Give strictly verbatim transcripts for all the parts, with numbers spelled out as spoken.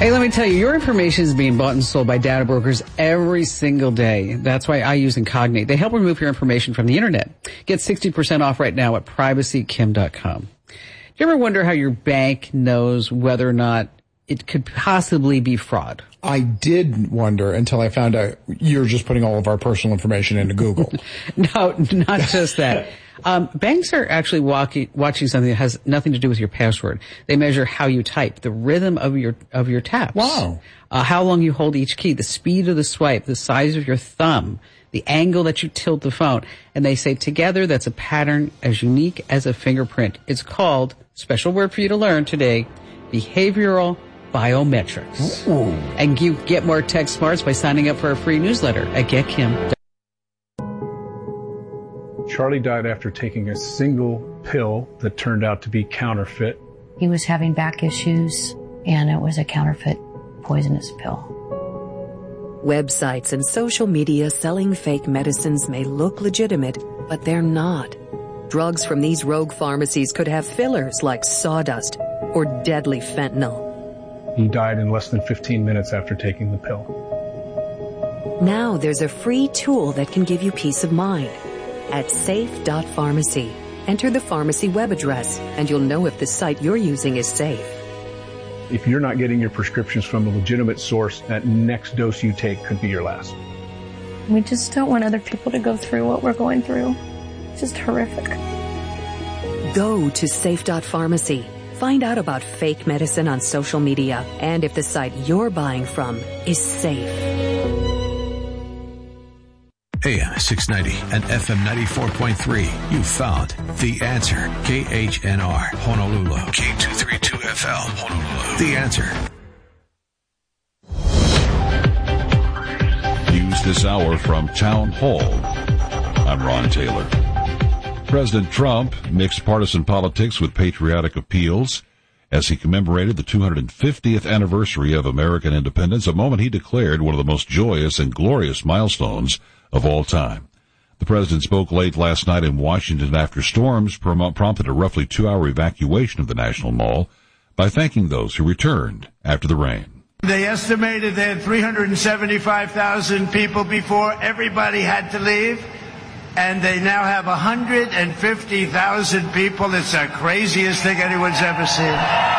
Hey, let me tell you, your information is being bought and sold by data brokers every single day. That's why I use Incognate. They help remove your information from the internet. Get sixty percent off right now at privacy kim dot com. Do you ever wonder how your bank knows whether or not it could possibly be fraud? I did wonder until I found out you're just putting all of our personal information into Google. No, not just that. Um, banks are actually walking, watching something that has nothing to do with your password. They measure how you type, the rhythm of your of your taps. Wow. Uh, how long you hold each key, the speed of the swipe, the size of your thumb, the angle that you tilt the phone. And they say together that's a pattern as unique as a fingerprint. It's called, special word for you to learn today, behavioral biometrics. Ooh. And you get more tech smarts by signing up for a free newsletter at get kim dot com. Charlie died after taking a single pill that turned out to be counterfeit. He was having back issues, and it was a counterfeit poisonous pill. Websites and social media selling fake medicines may look legitimate, but they're not. Drugs from these rogue pharmacies could have fillers like sawdust or deadly fentanyl. He died in less than fifteen minutes after taking the pill. Now there's a free tool that can give you peace of mind. At safe dot pharmacy, enter the pharmacy web address, and you'll know if the site you're using is safe. If you're not getting your prescriptions from a legitimate source, that next dose you take could be your last. We just don't want other people to go through what we're going through. It's just horrific. Go to safe dot pharmacy. Find out about fake medicine on social media and if the site you're buying from is safe. A M six ninety and F M ninety-four point three. You found The Answer. K H N R, Honolulu. K two thirty-two F L, Honolulu. The Answer. News this hour from Town Hall. I'm Ron Taylor. President Trump mixed partisan politics with patriotic appeals as he commemorated the two hundred fiftieth anniversary of American independence, a moment he declared one of the most joyous and glorious milestones of all time. The president spoke late last night in Washington after storms prom- prompted a roughly two-hour evacuation of the National Mall by thanking those who returned after the rain. They estimated they had three hundred seventy-five thousand people before everybody had to leave, and they now have one hundred fifty thousand people. It's the craziest thing anyone's ever seen.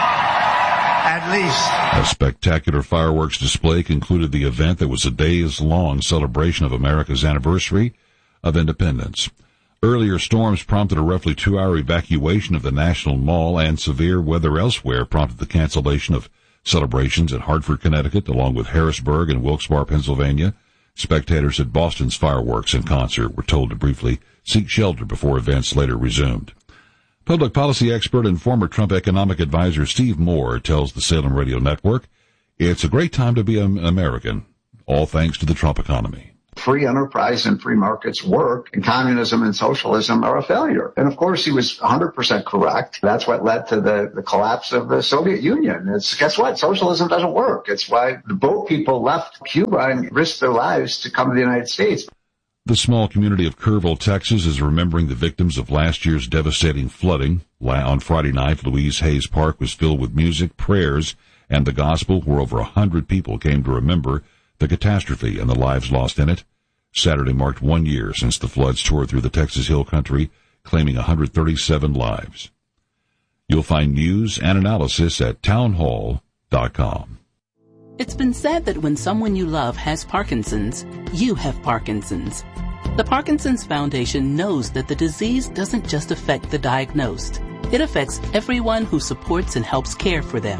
At least. A spectacular fireworks display concluded the event that was a days-long celebration of America's anniversary of independence. Earlier storms prompted a roughly two-hour evacuation of the National Mall, and severe weather elsewhere prompted the cancellation of celebrations in Hartford, Connecticut, along with Harrisburg and Wilkes-Barre, Pennsylvania. Spectators at Boston's fireworks in concert were told to briefly seek shelter before events later resumed. Public policy expert and former Trump economic advisor Steve Moore tells the Salem Radio Network it's a great time to be an American, all thanks to the Trump economy. Free enterprise and free markets work, and communism and socialism are a failure. And of course, he was one hundred percent correct. That's what led to the, the collapse of the Soviet Union. It's, guess what? Socialism doesn't work. It's why the boat people left Cuba and risked their lives to come to the United States. The small community of Kerrville, Texas, is remembering the victims of last year's devastating flooding. On Friday night, Louise Hayes Park was filled with music, prayers, and the gospel, where over a hundred people came to remember the catastrophe and the lives lost in it. Saturday marked one year since the floods tore through the Texas Hill Country, claiming one hundred thirty-seven lives. You'll find news and analysis at townhall dot com. It's been said that when someone you love has Parkinson's, you have Parkinson's. The Parkinson's Foundation knows that the disease doesn't just affect the diagnosed. It affects everyone who supports and helps care for them.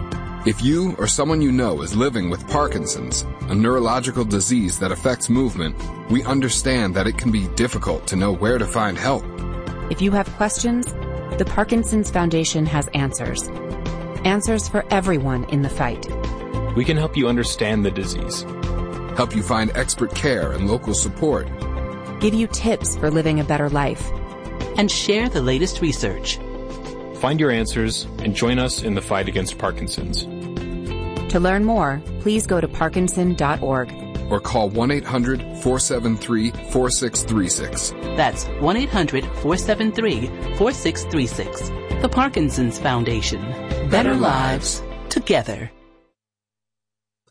If you or someone you know is living with Parkinson's, a neurological disease that affects movement, we understand that it can be difficult to know where to find help. If you have questions, the Parkinson's Foundation has answers. Answers for everyone in the fight. We can help you understand the disease, help you find expert care and local support, give you tips for living a better life, and share the latest research. Find your answers and join us in the fight against Parkinson's. To learn more, please go to parkinson dot org or call one eight hundred four seven three four six three six. That's one eight hundred four seven three four six three six. The Parkinson's Foundation. Better, Better lives together.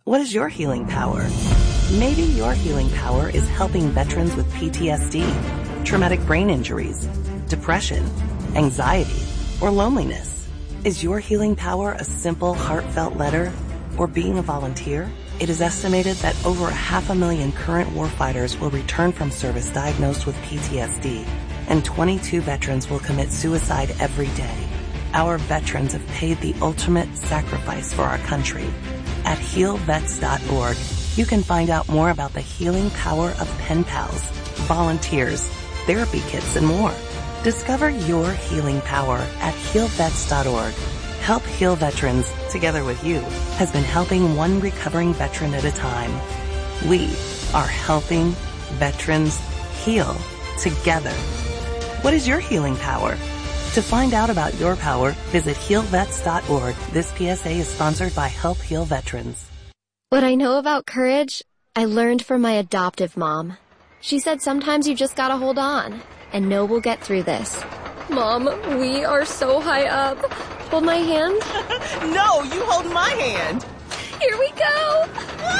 What is your healing power? Maybe your healing power is helping veterans with P T S D, traumatic brain injuries, depression, anxiety, or loneliness. Is your healing power a simple, heartfelt letter or being a volunteer? It is estimated that over a half a million current warfighters will return from service diagnosed with P T S D, and twenty-two veterans will commit suicide every day. Our veterans have paid the ultimate sacrifice for our country. At heal vets dot org, you can find out more about the healing power of pen pals, volunteers, therapy kits, and more. Discover your healing power at heal vets dot org. Help Heal Veterans, together with you, has been helping one recovering veteran at a time. We are helping veterans heal together. What is your healing power? To find out about your power, visit heal vets dot org. This P S A is sponsored by Help Heal Veterans. What I know about courage, I learned from my adoptive mom. She said sometimes you just gotta hold on and know we'll get through this. Mom, we are so high up. Hold my hand. No, you hold my hand. Here we go.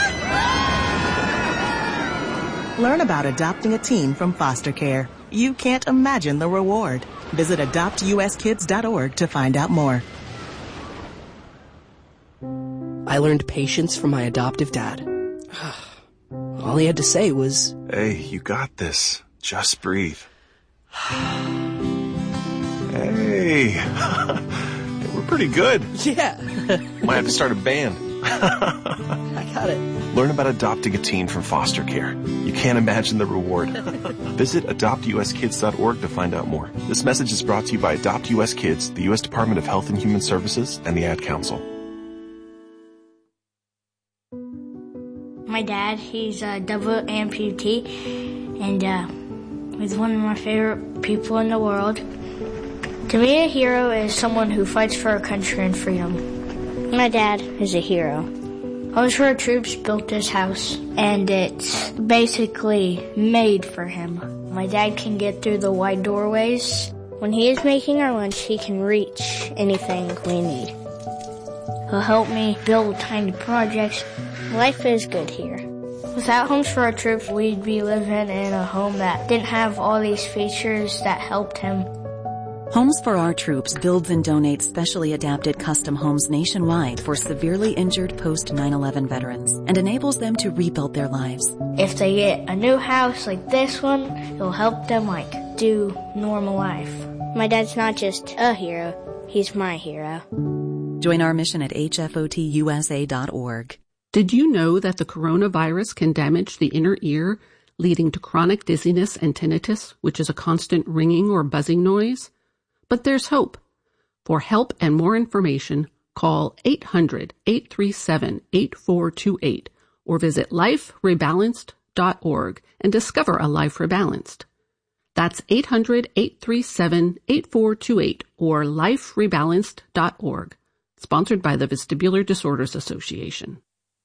Learn about adopting a teen from foster care. You can't imagine the reward. Visit adopt u s kids dot org to find out more. I learned patience from my adoptive dad. All he had to say was, "Hey, you got this. Just breathe." Hey, we're pretty good. Yeah. Might have to start a band. I got it. Learn about adopting a teen from foster care. You can't imagine the reward. Visit adopt u s kids dot org to find out more. This message is brought to you by Adopt U S Kids, the U S Department of Health and Human Services, and the Ad Council. My dad, he's a double amputee, and uh, he's one of my favorite people in the world. To me, a hero is someone who fights for our country and freedom. My dad is a hero. Homes for Our Troops built this house, and it's basically made for him. My dad can get through the wide doorways. When he is making our lunch, he can reach anything we need. He'll help me build tiny projects. Life is good here. Without Homes for Our Troops, we'd be living in a home that didn't have all these features that helped him. Homes for Our Troops builds and donates specially adapted custom homes nationwide for severely injured post nine eleven veterans and enables them to rebuild their lives. If they get a new house like this one, it'll help them like do normal life. My dad's not just a hero, he's my hero. Join our mission at h f o t u s a dot org. Did you know that the coronavirus can damage the inner ear, leading to chronic dizziness and tinnitus, which is a constant ringing or buzzing noise? But there's hope. For help and more information, call eight hundred, eight three seven, eight four two eight or visit life rebalanced dot org and discover a life rebalanced. That's eight hundred, eight three seven, eight four two eight or life rebalanced dot org. Sponsored by the Vestibular Disorders Association.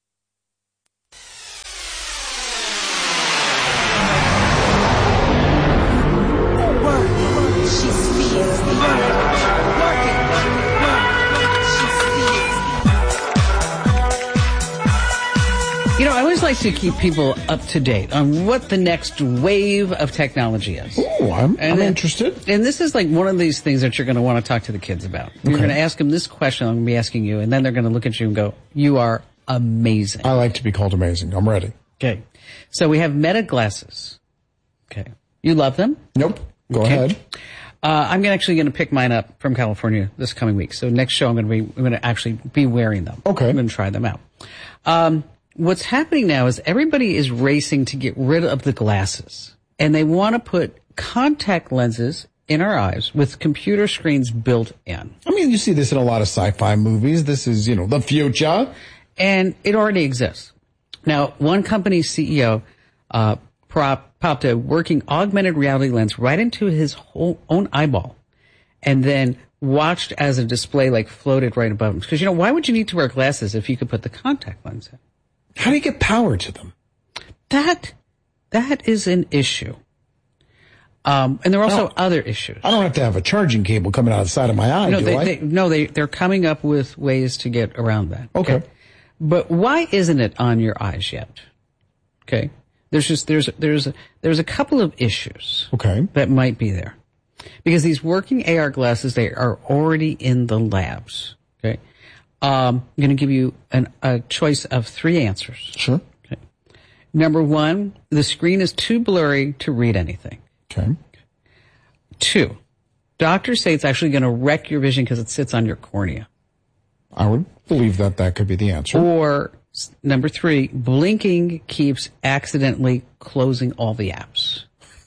You know, I always like to keep people up to date on what the next wave of technology is. Oh, I'm, and I'm then, interested. And this is like one of these things that you're going to want to talk to the kids about. You're Okay. going to ask them this question I'm going to be asking you, and then they're going to look at you and go, "You are amazing." I like to be called amazing. I'm ready. Okay. So we have Meta glasses. Okay. You love them? Nope. Go Okay. ahead. Uh, I'm actually going to pick mine up from California this coming week. So next show I'm going to be, I'm going to actually be wearing them. Okay. I'm going to try them out. Um, what's happening now is everybody is racing to get rid of the glasses, and they want to put contact lenses in our eyes with computer screens built in. I mean, you see this in a lot of sci-fi movies. This is, you know, the future. And it already exists. Now, one company's C E O, uh, prop, popped a working augmented reality lens right into his whole own eyeball and then watched as a display like floated right above him. Because, you know, why would you need to wear glasses if you could put the contact lens in? How do you get power to them? That, that is an issue. Um, and there are also other issues. I don't have to have a charging cable coming out of the side of my eye, no, do they, I? they, no, they, they're coming up with ways to get around that. Okay. But why isn't it on your eyes yet? Okay. There's just, there's, there's, there's a couple of issues. Okay. That might be there. Because these working A R glasses, they are already in the labs. Okay. Um, I'm going to give you an, a choice of three answers. Sure. Okay. Number one, the screen is too blurry to read anything. Okay. Two, doctors say it's actually going to wreck your vision because it sits on your cornea. I would believe that that could be the answer. Or number three, blinking keeps accidentally closing all the apps.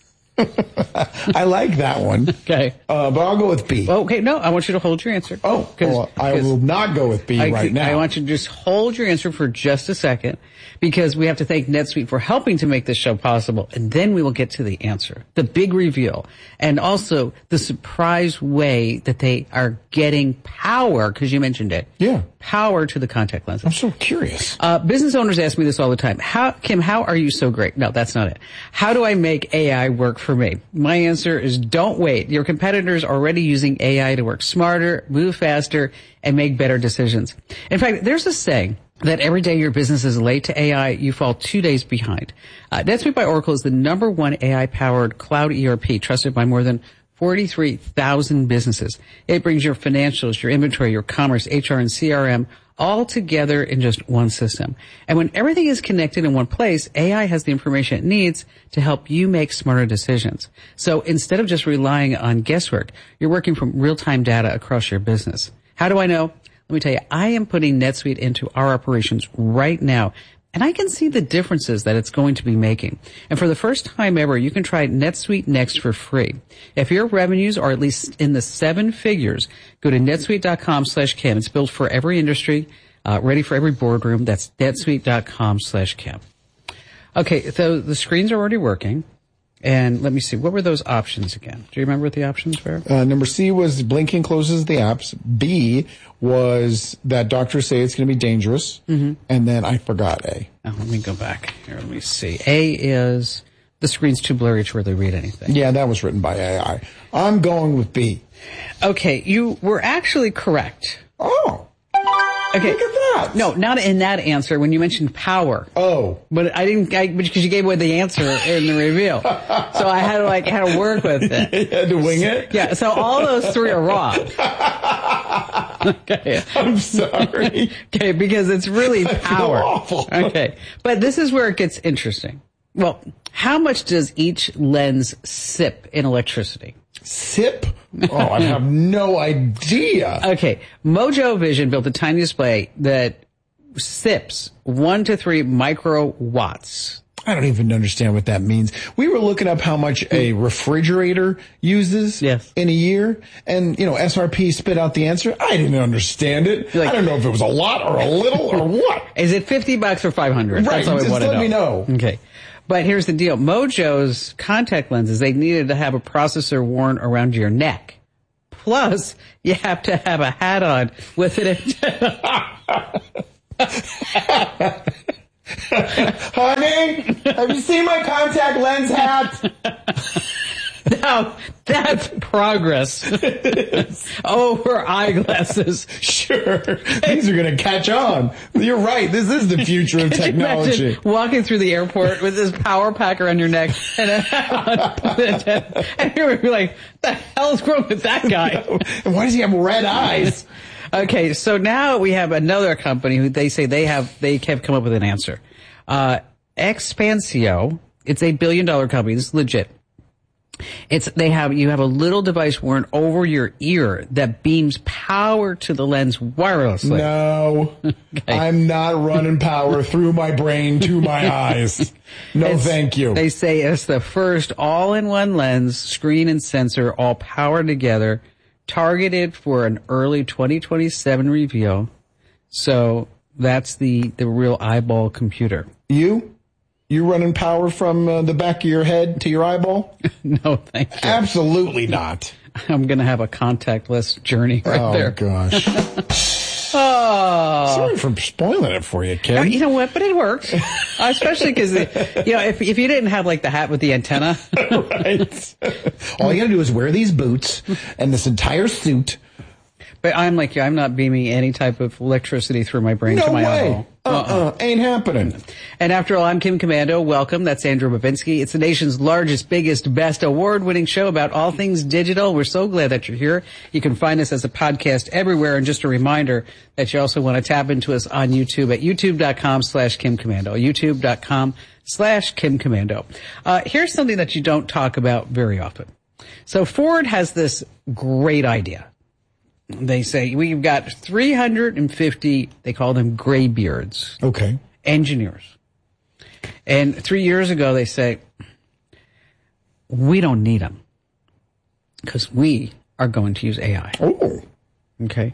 I like that one. Okay. Uh, but I'll go with B. Okay, no, I want you to hold your answer. Oh, well, I will not go with B I, right now. I want you to just hold your answer for just a second, because we have to thank NetSuite for helping to make this show possible, and then we will get to the answer, the big reveal, and also the surprise way that they are getting power, because you mentioned it. Yeah. Power to the contact lenses. I'm so curious. Uh, business owners ask me this all the time. How, Kim, how are you so great? No, that's not it. How do I make A I work for me? My answer is don't wait. Your competitors are already using A I to work smarter, move faster, and make better decisions. In fact, there's a saying that every day your business is late to A I, you fall two days behind. Uh, NetSuite by Oracle is the number one A I-powered cloud E R P trusted by more than forty-three thousand businesses. It brings your financials, your inventory, your commerce, H R, and C R M all together in just one system. And when everything is connected in one place, A I has the information it needs to help you make smarter decisions. So instead of just relying on guesswork, you're working from real-time data across your business. How do I know? Let me tell you, I am putting NetSuite into our operations right now, and I can see the differences that it's going to be making. And for the first time ever, you can try NetSuite Next for free. If your revenues are at least in the seven figures, go to netsuite.com slash Kim. It's built for every industry, uh, ready for every boardroom. That's netsuite.com slash Kim. Okay, so the screens are already working. And let me see, what were those options again? Do you remember what the options were? Uh, number C was blinking closes the apps. B was that doctors say it's going to be dangerous. Mm-hmm. And then I forgot A. Oh, let me go back here. Let me see. A is the screen's too blurry to really read anything. Yeah, that was written by A I. I'm going with B. Okay, you were actually correct. Oh. Okay. Look at that. No, not in that answer when you mentioned power. Oh. But I didn't, I, because you gave away the answer in the reveal. So I had to like, had to work with it. You had to wing it? Yeah, so all those three are wrong. Okay. I'm sorry. Okay, because it's really power. I feel awful. Okay. But this is where it gets interesting. Well, how much does each lens sip in electricity? Sip? Oh, I have no idea. Okay. Mojo Vision built a tiny display that sips one to three microwatts. I don't even understand what that means. We were looking up how much a refrigerator uses yes. in a year, and, you know, S R P spit out the answer. I didn't understand it. Like, I don't know if it was a lot or a little or what. Is it fifty bucks or five hundred? Right, That's all just I want to let know. me know. Okay. But here's the deal. Mojo's contact lenses, they needed to have a processor worn around your neck. Plus, you have to have a hat on with an antenna. Honey, have you seen my contact lens hat? Now, that's progress over eyeglasses. Sure. These are going to catch on. You're right. This is the future of technology. Imagine walking through the airport with this power pack around your neck and a, and you're like, the hell's wrong with that guy? And why does he have red eyes? Okay, so now we have another company who they say they have, they have come up with an answer. Uh, Expansio, it's a billion dollar company. This is legit. It's, they have, you have a little device worn over your ear that beams power to the lens wirelessly. No, okay. I'm not running power through my brain to my eyes. No, it's, thank you. They say it's the first all-in-one lens, screen and sensor, all powered together, targeted for an early twenty twenty-seven reveal. So that's the, the real eyeball computer. You? You running power from uh, the back of your head to your eyeball? No, thank you. Absolutely not. I'm going to have a contactless journey right oh, there. Oh, gosh. Oh. Sorry for spoiling it for you, Kim. You know what? But it works. Uh, especially because, you know, if if you didn't have, like, the hat with the antenna. Right. All you got to do is wear these boots and this entire suit. But I'm like you. I'm not beaming any type of electricity through my brain No to my way. eyeball. Uh-uh. Ain't happening. And after all, I'm Kim Commando. Welcome. That's Andrew Babinski. It's the nation's largest, biggest, best award-winning show about all things digital. We're so glad that you're here. You can find us as a podcast everywhere. And just a reminder that you also want to tap into us on YouTube at youtube.com slash Kim Commando. youtube.com slash Kim Commando. Uh, here's something that you don't talk about very often. So Ford has this great idea. They say we've got three hundred fifty, they call them graybeards. Okay. Engineers. And three years ago, they say, we don't need them because we are going to use A I. Oh. Okay.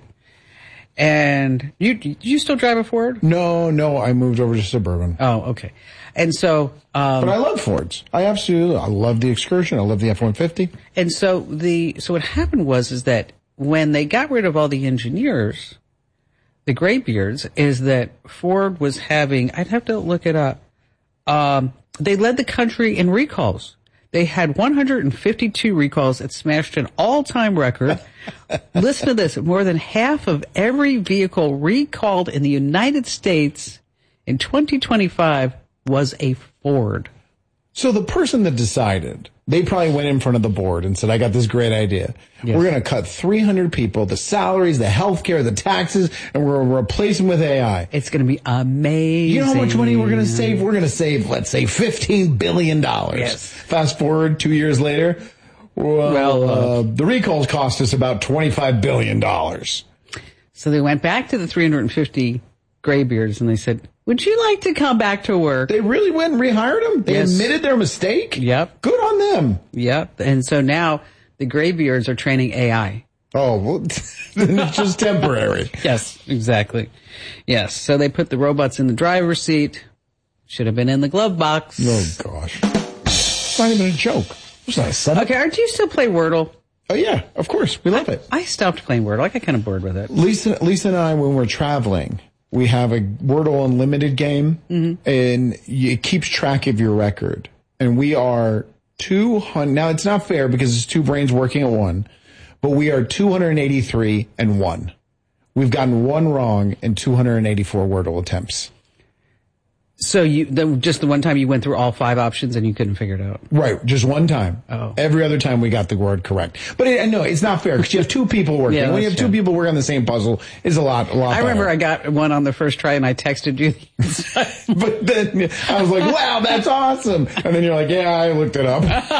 And you, do you still drive a Ford? No, no, I moved over to Suburban. Oh, okay. And so, um, but I love Fords. I absolutely, I love the Excursion. I love the F one fifty. And so the, so what happened was, is that when they got rid of all the engineers, the graybeards, is that Ford was having, I'd have to look it up, um, they led the country in recalls. They had one hundred fifty-two recalls. It smashed an all-time record. Listen to this. More than half of every vehicle recalled in the United States in twenty twenty-five was a Ford. So the person that decided, they probably went in front of the board and said, I got this great idea. Yes. We're going to cut three hundred people, the salaries, the health care, the taxes, and we're going to replace them with A I. It's going to be amazing. You know how much money we're going to save? We're going to save, let's say, fifteen billion dollars. Yes. Fast forward two years later, well, well uh, uh, the recalls cost us about twenty-five billion dollars. So they went back to the three hundred fifty graybeards and they said, would you like to come back to work? They really went and rehired them? They yes. admitted their mistake? Yep. Good on them. Yep. And so now the graybeards are training A I. Oh, well, it's just temporary. Yes, exactly. Yes. So they put the robots in the driver's seat. Should have been in the glove box. Oh, gosh. It's not even a joke. It's not a setup. Okay, do you still play Wordle? Oh, yeah, of course. We love I, it. I stopped playing Wordle. I got kind of bored with it. Lisa, Lisa and I, when we're traveling, we have a Wordle Unlimited game, mm-hmm. and it keeps track of your record. And we are two hundred, now it's not fair because it's two brains working at one, but we are two hundred eighty-three and one. We've gotten one wrong in two hundred eighty-four Wordle attempts. So you, the, just the one time you went through all five options and you couldn't figure it out? Right, just one time. Oh. Every other time we got the word correct. But it, no, it's not fair because you have two people working. Yeah, when you have two true. people working on the same puzzle, it's a lot, a lot I better. remember I got one on the first try and I texted you. But then I was like, wow, that's awesome. And then you're like, yeah, I looked it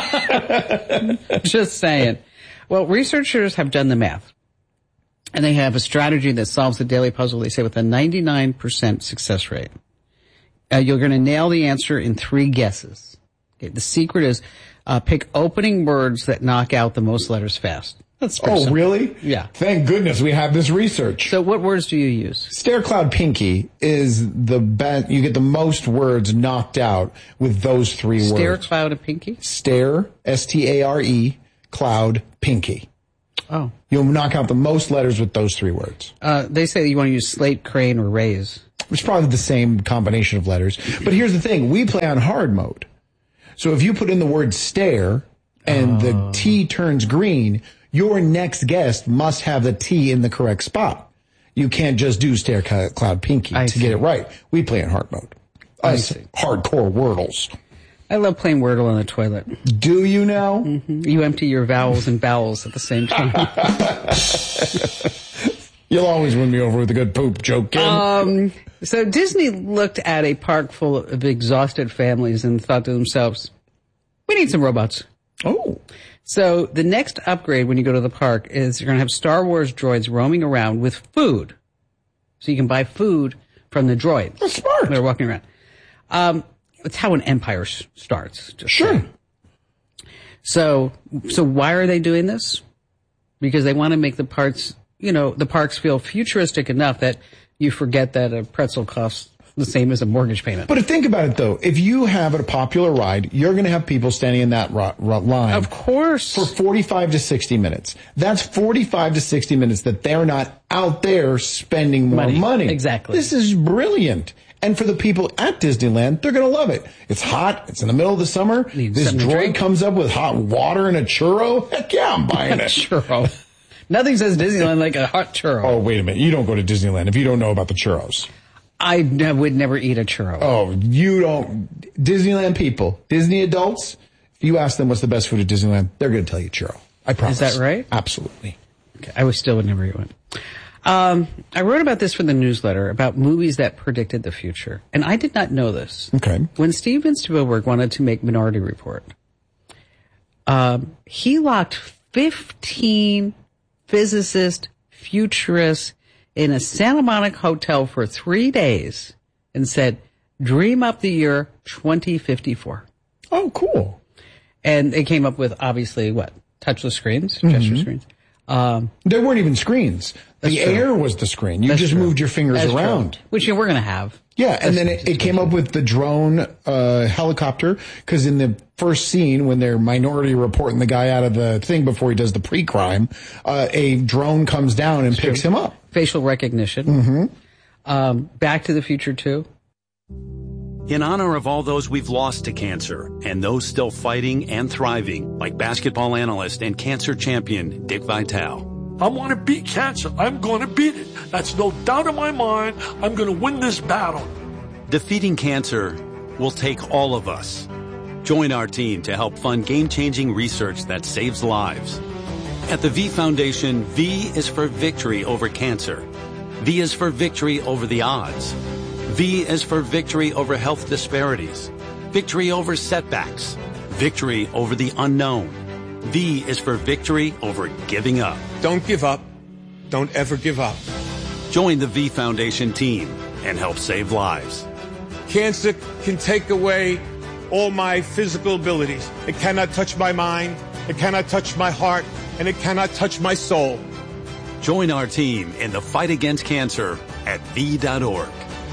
up. Just saying. Well, researchers have done the math. And they have a strategy that solves the daily puzzle, they say, with a ninety-nine percent success rate. Uh, you're going to nail the answer in three guesses. Okay, the secret is uh, pick opening words that knock out the most letters fast. That's pretty Oh, simple. really? Yeah. Thank goodness we have this research. So what words do you use? Stair Cloud Pinky is the best. You get the most words knocked out with those three Stair, words. Stair, Cloud, and Pinky? Stair, S T A R E, Cloud, Pinky. Oh. You'll knock out the most letters with those three words. Uh, they say you want to use slate, crane, or raise. It's probably the same combination of letters. But here's the thing. We play on hard mode. So if you put in the word stare and oh. the T turns green, your next guest must have the T in the correct spot. You can't just do Stair Cloud Pinky I to see. get it right. We play in hard mode. I Us see. Hardcore Wordles. I love playing Wordle in the toilet. Do you now? Mm-hmm. You empty your vowels and bowels at the same time. You'll always win me over with a good poop joke, Kim. Um, so Disney looked at a park full of exhausted families and thought to themselves, we need some robots. Oh. So the next upgrade when you go to the park is you're going to have Star Wars droids roaming around with food. So you can buy food from the droids. That's smart. They're walking around. Um, it's how an empire s- starts. Just sure. Saying. So, so why are they doing this? Because they want to make the parts, you know, the parks feel futuristic enough that you forget that a pretzel costs the same as a mortgage payment. But think about it, though. If you have a popular ride, you're going to have people standing in that ro- ro- line. Of course. For forty-five to sixty minutes. That's forty-five to sixty minutes that they're not out there spending more money. money. Exactly. This is brilliant. And for the people at Disneyland, they're going to love it. It's hot. It's in the middle of the summer. Need this droid drink. comes up with hot water and a churro. Heck yeah, I'm buying it. Churro. Nothing says Disneyland like a hot churro. Oh, wait a minute. You don't go to Disneyland if you don't know about the churros. I ne- would never eat a churro. Oh, you don't. Disneyland people, Disney adults, if you ask them what's the best food at Disneyland, they're going to tell you churro. I promise. Is that right? Absolutely. Okay, I would still would never eat one. Um, I wrote about this for the newsletter, about movies that predicted the future. And I did not know this. Okay. When Steven Spielberg wanted to make Minority Report, um, he locked fifteen physicists, futurists in a Santa Monica hotel for three days and said, dream up the year twenty fifty-four. Oh, cool. And they came up with, obviously, what? Touchless screens, Mm-hmm. gesture screens. Um, there weren't even screens. The true. air was the screen. You That's just true. moved your fingers That's around. True. Which you know, we're going to have. Yeah, and then it, it came up with the drone uh helicopter, because in the first scene, when they're Minority reporting the guy out of the thing before he does the pre-crime, uh, a drone comes down and That's picks true. him up. Facial recognition. Mm-hmm. Um, Back to the Future two. In honor of all those we've lost to cancer and those still fighting and thriving, like basketball analyst and cancer champion Dick Vitale. I want to beat cancer. I'm going to beat it. That's no doubt in my mind. I'm going to win this battle. Defeating cancer will take all of us. Join our team to help fund game-changing research that saves lives. At the V Foundation, V is for victory over cancer. V is for victory over the odds. V is for victory over health disparities, victory over setbacks, victory over the unknown. V is for victory over giving up. Don't give up. Don't ever give up. Join the V Foundation team and help save lives. Cancer can take away all my physical abilities. It cannot touch my mind, it cannot touch my heart, and it cannot touch my soul. Join our team in the fight against cancer at V dot org.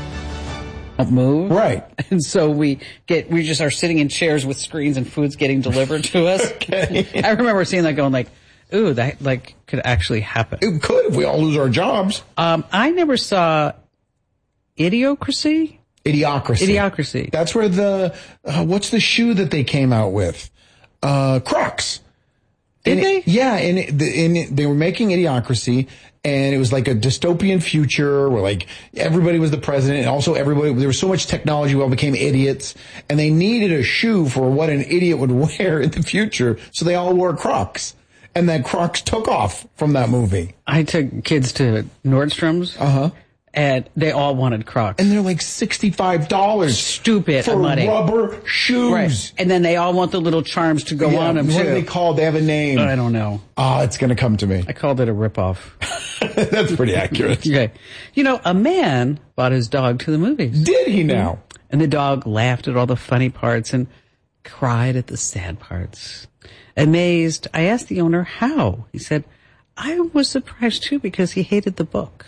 Move. Right. And so we get, we just are sitting in chairs with screens and food's getting delivered to us. Okay. I remember seeing that going like, ooh, that like could actually happen. It could if we all lose our jobs. Um, I never saw Idiocracy. Idiocracy. Idiocracy. That's where the, uh, what's the shoe that they came out with? Uh, Crocs. Did and they? It, yeah, and, it, the, and it, they were making Idiocracy, and it was like a dystopian future where like everybody was the president, and also everybody, there was so much technology, we all became idiots, and they needed a shoe for what an idiot would wear in the future, so they all wore Crocs. And then Crocs took off from that movie. I took kids to Nordstrom's. Uh-huh. And they all wanted Crocs. And they're like sixty-five dollars. Stupid for money. Rubber shoes. Right. And then they all want the little charms to go yeah, on them, what too. What are they called? They have a name. I don't know. Oh, it's going to come to me. I called it a ripoff. That's pretty accurate. Okay. You know, a man brought his dog to the movies. Did he now? And the dog laughed at all the funny parts and cried at the sad parts. Amazed, I asked the owner how. He said, I was surprised, too, because he hated the book.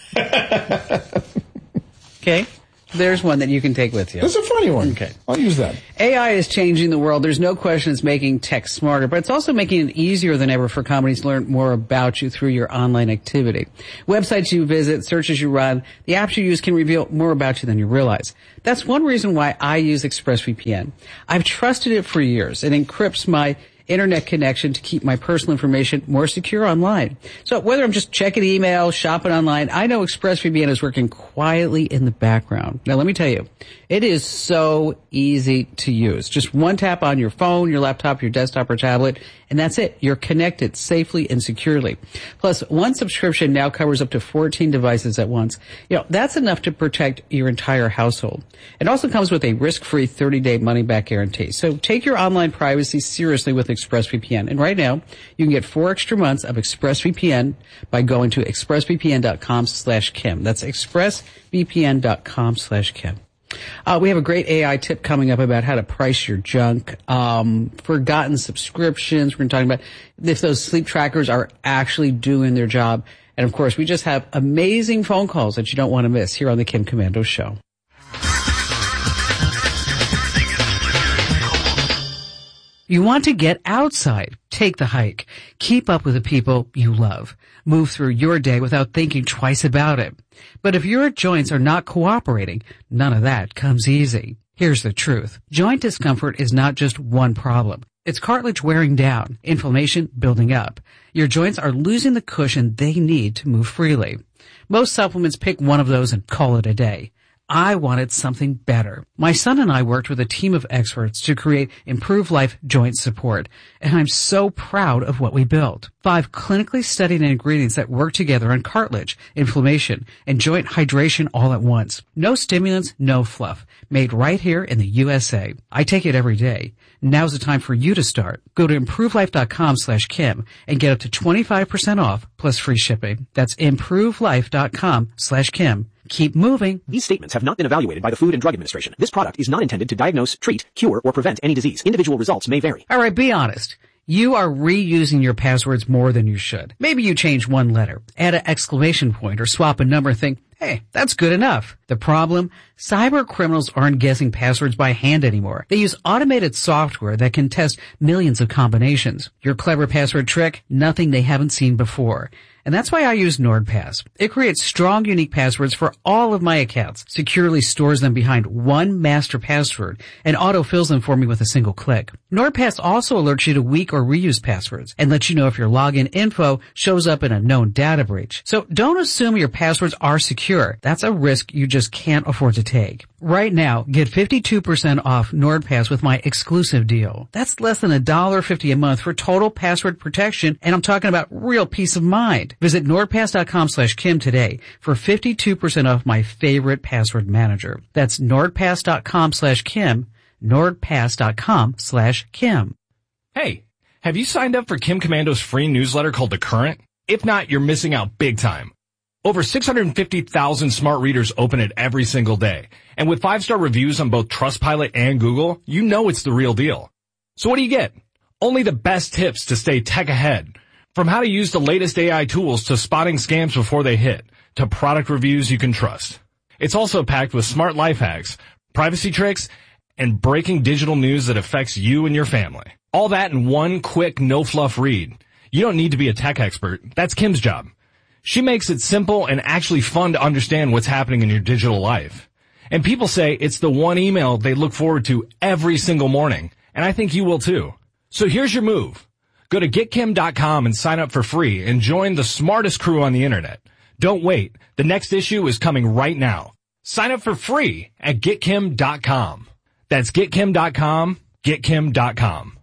Okay, there's one that you can take with you. That's a funny one. Okay. I'll use that. A I is changing the world. There's no question it's making tech smarter, but it's also making it easier than ever for companies to learn more about you through your online activity. Websites you visit, searches you run, the apps you use can reveal more about you than you realize. That's one reason why I use ExpressVPN. I've trusted it for years. It encrypts my internet connection to keep my personal information more secure online. So whether I'm just checking email, shopping online, I know ExpressVPN is working quietly in the background. Now let me tell you, it is so easy to use. Just one tap on your phone, your laptop, your desktop or tablet, and that's it. You're connected safely and securely. Plus, one subscription now covers up to fourteen devices at once. You know, that's enough to protect your entire household. It also comes with a risk-free thirty-day money-back guarantee. So take your online privacy seriously with ExpressVPN. And right now, you can get four extra months of ExpressVPN by going to expressvpn.com slash Kim. That's expressvpn.com slash Kim. Uh, we have a great A I tip coming up about how to price your junk, um, forgotten subscriptions. We're going to talk about if those sleep trackers are actually doing their job. And of course, we just have amazing phone calls that you don't want to miss here on the Kim Komando Show. You want to get outside. Take the hike. Keep up with the people you love. Move through your day without thinking twice about it. But if your joints are not cooperating, none of that comes easy. Here's the truth. Joint discomfort is not just one problem. It's cartilage wearing down, inflammation building up. Your joints are losing the cushion they need to move freely. Most supplements pick one of those and call it a day. I wanted something better. My son and I worked with a team of experts to create Improve Life Joint Support, and I'm so proud of what we built. Five clinically studied ingredients that work together on cartilage, inflammation, and joint hydration all at once. No stimulants, no fluff. Made right here in the U S A. I take it every day. Now's the time for you to start. Go to improvelife.com slash Kim and get up to twenty-five percent off plus free shipping. That's improvelife.com slash Kim. Keep moving. These statements have not been evaluated by the Food and Drug Administration. This product is not intended to diagnose, treat, cure, or prevent any disease. Individual results may vary. All right, be honest. You are reusing your passwords more than you should. Maybe you change one letter, add an exclamation point, or swap a number and think, hey, that's good enough. The problem? Cyber criminals aren't guessing passwords by hand anymore. They use automated software that can test millions of combinations. Your clever password trick? Nothing they haven't seen before. And that's why I use NordPass. It creates strong, unique passwords for all of my accounts, securely stores them behind one master password, and autofills them for me with a single click. NordPass also alerts you to weak or reused passwords and lets you know if your login info shows up in a known data breach. So don't assume your passwords are secure. That's a risk you just can't afford to take. Right now, get fifty-two percent off NordPass with my exclusive deal. That's less than one dollar fifty a month for total password protection, and I'm talking about real peace of mind. Visit nordpass.com slash Kim today for fifty-two percent off my favorite password manager. That's nordpass.com slash Kim, nordpass.com slash Kim. Hey, have you signed up for Kim Commando's free newsletter called The Current? If not, you're missing out big time. Over six hundred fifty thousand smart readers open it every single day. And with five-star reviews on both Trustpilot and Google, you know it's the real deal. So what do you get? Only the best tips to stay tech ahead. From how to use the latest A I tools to spotting scams before they hit, to product reviews you can trust. It's also packed with smart life hacks, privacy tricks, and breaking digital news that affects you and your family. All that in one quick, no-fluff read. You don't need to be a tech expert. That's Kim's job. She makes it simple and actually fun to understand what's happening in your digital life. And people say it's the one email they look forward to every single morning. And I think you will too. So here's your move. Go to get kim dot com and sign up for free and join the smartest crew on the internet. Don't wait. The next issue is coming right now. Sign up for free at get kim dot com. That's get kim dot com, get kim dot com.